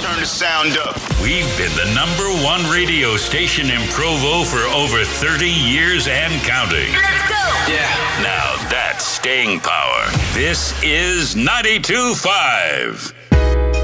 Turn the sound up. We've been the #1 radio station in Provo for over 30 years and counting. Let's go! Yeah. Now that's staying power. This is 92.5.